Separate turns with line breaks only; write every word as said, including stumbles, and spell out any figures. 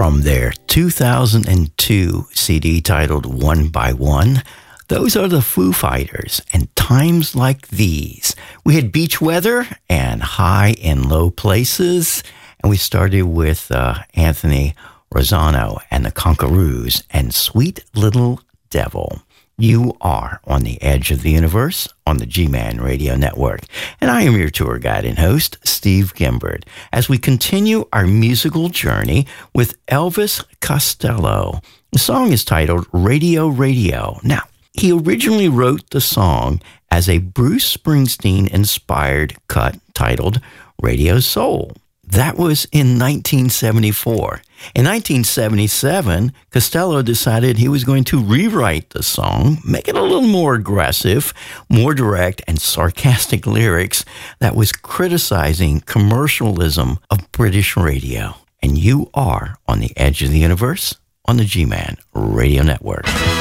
From their two thousand two C D titled One by One, those are the Foo Fighters and Times Like These. We had Beach Weather and High and Low Places, and we started with uh, Anthony Rosano and the Conquerors and Sweet Little Devil. You are on the edge of the universe on the G-Man Radio Network. And I am your tour guide and host, Steve Gimbert, as we continue our musical journey with Elvis Costello. The song is titled Radio Radio. Now, he originally wrote the song as a Bruce Springsteen-inspired cut titled Radio Soul. That was in nineteen seventy-four. In nineteen seventy-seven, Costello decided he was going to rewrite the song, make it a little more aggressive, more direct, and sarcastic lyrics that was criticizing commercialism of British radio. And you are on the edge of the universe on the G-Man Radio Network.